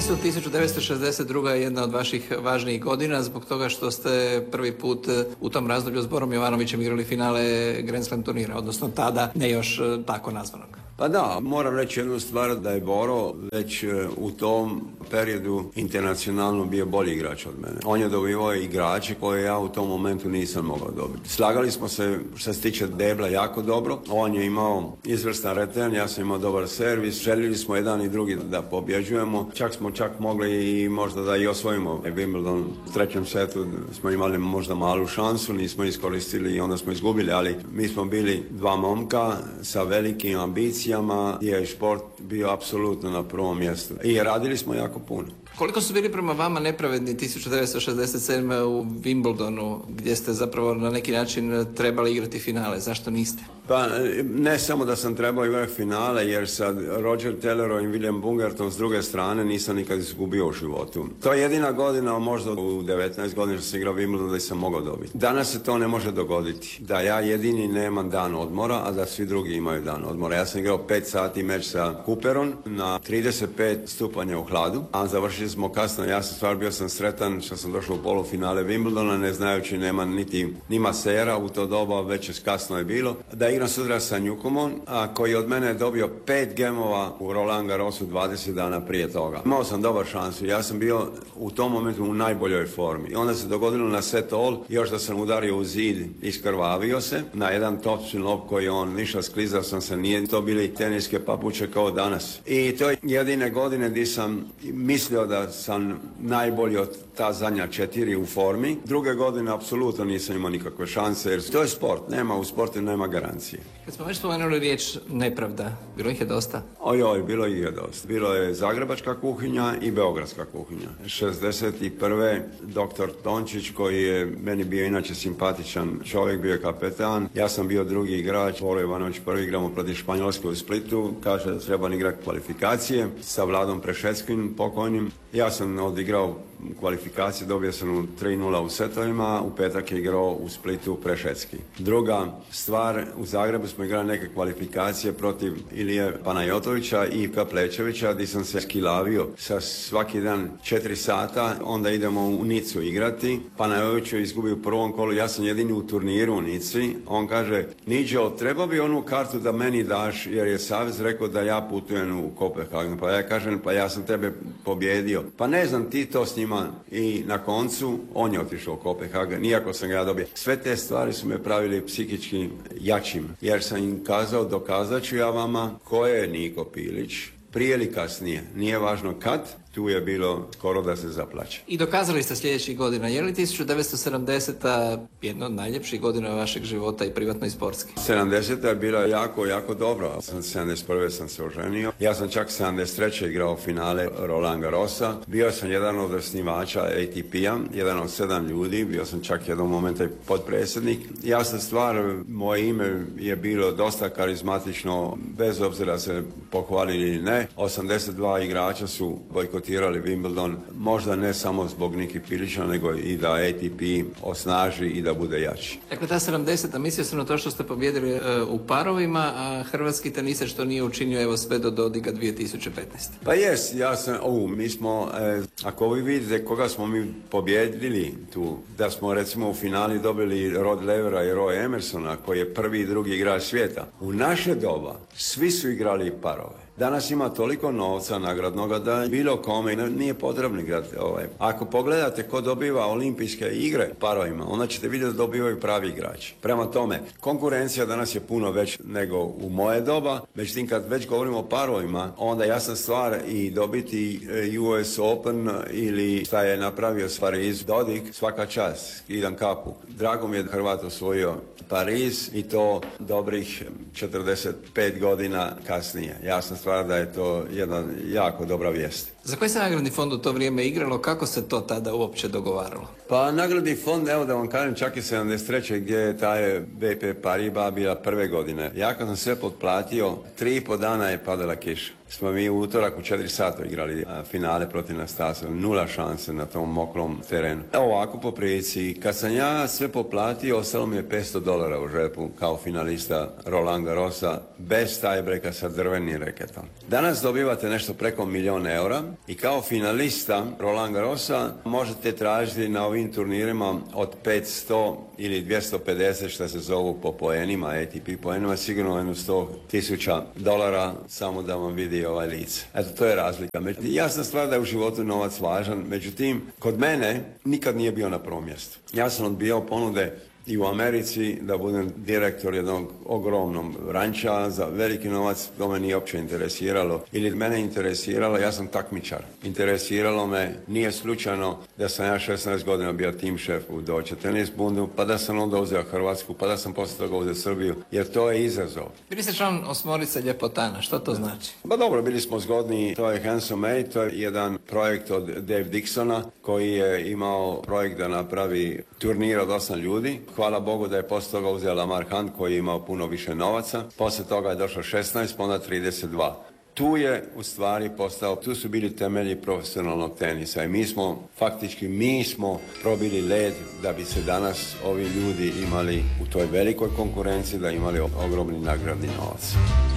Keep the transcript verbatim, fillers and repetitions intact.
smislu tisuću devetsto šezdeset druga je jedna od vaših važnijih godina zbog toga što ste prvi put u tom razdoblju s Borom Jovanovićem igrali finale Grand Slam turnira, odnosno tada ne još tako nazvanog. Pa da, moram reći jednu stvar, da je Boro već u tom periodu internacionalno bio bolji igrač od mene. On je dobivao igrače koje ja u tom momentu nisam mogao dobiti. Slagali smo se što se tiče debla jako dobro. On je imao izvrstan return, ja sam imao dobar servis. Željeli smo jedan i drugi da pobjeđujemo. Čak smo čak mogli i možda da i osvojimo Wimbledon. U trećem setu smo imali možda malu šansu, nismo iskoristili i onda smo izgubili, ali mi smo bili dva momka sa velikim ambicijama, gdje je šport bio apsolutno na prvom mjestu. I radili smo jako puno. Koliko su bili prema vama nepravedni tisuću devetsto šezdeset sedme u Wimbledonu, gdje ste zapravo na neki način trebali igrati finale? Zašto niste? Pa ne samo da sam trebao igrati finale, jer sa Roger Tellerom i William Bungertom s druge strane nisam nikad izgubio u životu. To je jedina godina, možda u devetnaest godina što sam igrao Wimbledon, da sam mogao dobiti. Danas se to ne može dogoditi. Da ja jedini nemam dan odmora, a da svi drugi imaju dan odmora. Ja sam igrao pet sati meč sa Cooperom na trideset pet stupanja u hladu, a završili smo kasno. Ja sam stvar bio sam sretan što sam došao u polufinale Wimbledona, ne znajući nema niti ni masera u to doba, već je kasno je bilo. Da igram sutra sa Newcomom, a koji od mene je dobio pet gemova u Roland Garrosu dvadeset dana prije toga. Imao sam dobar šansu, ja sam bio u tom momentu u najboljoj formi. I onda se dogodilo na set all, još da sam udario u zid, iskrvavio se, na jedan topspin lop koji on ništa, sklizao sam se, nije to bili teniske papuče kao danas. I to je jedine godine gdje sam mislio da sam najbolji od ta zadnja četiri u formi. Druge godine apsolutno nisam imao nikakve šanse, jer to je sport, nema u sportu, nema garancije. Kad smo već spomenuli riječ nepravda, bilo ih je dosta? Ojoj, bilo ih je dosta. Bilo je zagrebačka kuhinja i beogradska kuhinja. šezdeset prve doktor Tončić, koji je meni bio inače simpatičan čovjek, bio je kapetan. Ja sam bio drugi igrač, Boro Jovanović prvi, igramo protiv Španjolske u Splitu, kaže da treba igrati kvalifikacije sa Vladom Prešeckim pokojnim. Ja sam odigrao kvalifikacije, dobio sam u tri nula u setovima, u petak je igrao u Splitu Prešecki. Druga stvar, u Zagrebu smo igrali neke kvalifikacije protiv Ilije Panajotovića i Ivka Plečevića, gdje sam se skilavio sa svaki dan četiri sata, onda idemo u Nicu igrati. Panajotović je izgubio u prvom kolu, ja sam jedini u turniru u Nici. On kaže, Niđo, treba bi onu kartu da meni daš, jer je savez rekao da ja putujem u Kopenhagen. Pa ja kažem, pa ja sam tebe pobjedio. Pa ne znam, ti to s njima. I na koncu on je otišao u Kopenhagen, nijako sam ga ja dobio. Sve te stvari su me pravili psihički jačim, jer sam im kazao, dokazat ću ja vama ko je Niko Pilić, prije ili kasnije, nije važno kad, tu je bilo skoro da se zaplače. I dokazali ste sljedećih godina. Je li tisuću devetsto sedamdeseta jedna od najljepših godina vašeg života i privatno i sportski? sedamdeseta je bila jako, jako dobro. sedamdeset prve sam se oženio. Ja sam čak sedamdeset treće igrao finale Roland Garrosa. Bio sam jedan od osnivača A T P-a, jedan od sedam ljudi. Bio sam čak jednog momenta i potpredsjednik. Ja sam stvar, moje ime je bilo dosta karizmatično, bez obzira se pohvalili ili ne. osamdeset dva igrača su bojkotirali Wimbledon, možda ne samo zbog Niki Pilića, nego i da A T P osnaži i da bude jači. Dakle, ta sedamdeseta, mislio sam na to što ste pobjedili e, u parovima, a hrvatski teniser što nije učinio evo sve do Dodiga dvije tisuće petnaeste. Pa jes, ja sam, o, mi smo, e, ako vi vidite koga smo mi pobjedili tu, da smo recimo u finali dobili Rod Levera i Roy Emersona, koji je prvi i drugi igrač svijeta. U naše doba svi su igrali parove. Danas ima toliko novca nagradnoga da bilo kome nije potrebno igrati. Ovaj. Ako pogledate ko dobiva olimpijske igre parovima, onda ćete vidjeti da dobivaju pravi igrači. Prema tome, konkurencija danas je puno već nego u moje doba, međutim kad već govorimo o parovima, onda jasna stvar i dobiti U S Open ili šta je napravio s Pariz Dodig, svaka čast, idem kapu. Drago mi je da Hrvat osvojio Pariz i to dobrih četrdeset pet godina kasnije. Jasna stvar da je to jedna jako dobra vijest. Za koji se nagradni fond u to vrijeme igralo? Kako se to tada uopće dogovaralo? Pa nagradni fond, evo da vam kažem, čak i sedamdeset treće gdje je taj B P Paribas bila prve godine. Ja kad sam sve potplatio, tri i po dana je padala kiša. smo mi u utorak u četiri sata igrali finale protiv Nastasa. Nula šanse na tom mokrom terenu. Ovako po prilici, kad sam ja sve poplatio, ostalo mi je petsto dolara u žepu kao finalista Roland Garrosa bez tiebreaka sa drvenim reketom. Danas dobivate nešto preko milijun eura i kao finalista Roland Garrosa možete tražiti na ovim turnirima od petsto ili dvjesto pedeset što se zovu po poenima, A T P poenima, sigurno jedno sto tisuća dolara samo da vam vidi ovaj lice. Eto, to je razlika. Jasna stvar da je u životu novac važan, međutim, kod mene nikad nije bio na prvom mjestu. Ja sam odbijao ponude i u Americi da budem direktor jednog ogromnog ranča za veliki novac, to me nije uopće interesiralo. Ili mene interesiralo, ja sam takmičar. Interesiralo me, nije slučajno da sam ja šesnaest godina bio tim šef u Deutsche Tennis Bundu, pa da sam onda uzeo Hrvatsku, pa da sam poslije toga uzeo Srbiju, jer to je izazov. Bili ste član osmorice ljepotana, što to znači? Ba dobro, bili smo zgodni, to je Handsome Eight, to je jedan projekt od Dave Dixona koji je imao projekt da napravi turnir od osam ljudi. Hvala Bogu da je poslije toga uzeo Lamar Hunt koji je imao puno više novaca. Poslije toga je došlo šesnaest, pa onda trideset dva. Tu je u stvari postao, tu su bili temelji profesionalnog tenisa i mi smo, faktički mi smo probili led da bi se danas ovi ljudi imali u toj velikoj konkurenciji, da imali ogromni nagradni novac.